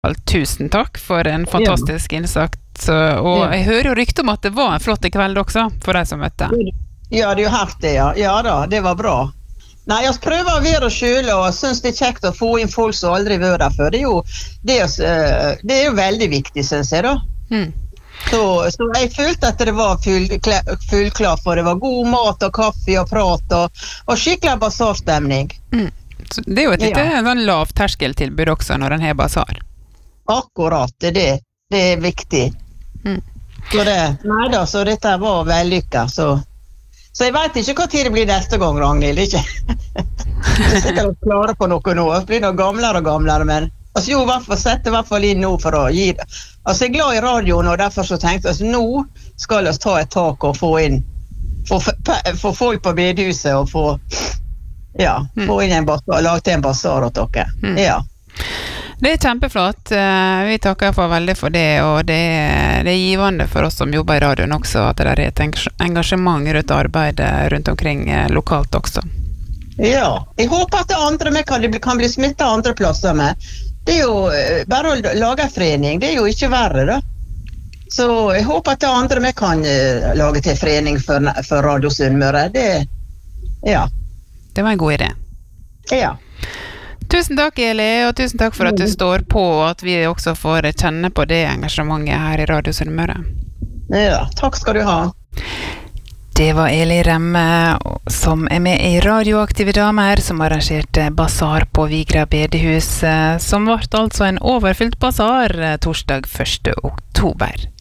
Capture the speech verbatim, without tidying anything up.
Tusen takk for en fantastisk innsats, og jeg hører jo rykte om at det var en flott kveld også, for deg som møtte. Ja, det er jo hørt det, ja. Ja da, det var bra. Nei, jeg prøver å være selv, og jeg synes det er kjekt å få inn folk som aldri har vært der før. Det er jo, det er, det er jo veldig viktig, synes jeg da. Mm. Så, så jeg følte at det var fullklart, for det var god mat og kaffe og prat, og, og skikkelig basarstemning. Mm. Så det er jo et litt ja. Sånn lavterskeltilbud også når den har basar. Akkurat, det er det. Det er viktig. Mm. Så det, nei da, så dette var vellykket, så... Så jeg vet ikke hva tid det blir neste gang, Ragnhild, ikke? Jeg skal klare på noe nå, jeg blir noe gamlere og gamlere, men altså, jo, hvert fall, sette i hvert fall inn nå for å gi det. Altså, jeg er glad i radioen, og derfor så tenkte jeg, altså, nå skal jeg ta et tak og få inn, få, få folk på bedehuset og få, ja, få inn en basar, lage til en basar åt dere. Mm. Ja. Det er kjempeflott. Vi takker for veldig for det, og det er, det er givende for oss som jobber i radioen også, at det er et engasjement rundt arbeidet rundt omkring lokalt også. Ja, jeg håper at det andre med kan, kan bli smittet andre plasser med. Det er jo bare å lage en forening, det er jo ikke verre da. Så jeg håper at det andre med kan lage til forening for, for Radio Sunnmøre. Det, ja. Det var en god idé. Ja. Tusen takk, Eli, og tusen takk for at du står på, og at vi også får kjenne på det engasjementet her i Radio Sunnmøre. Ja, takk skal du ha. Det var Eli Remme, som er med i Radioaktive Damer, som arrangerte basar på Vigra bedehus, som ble altså en overfylt basar torsdag første oktober.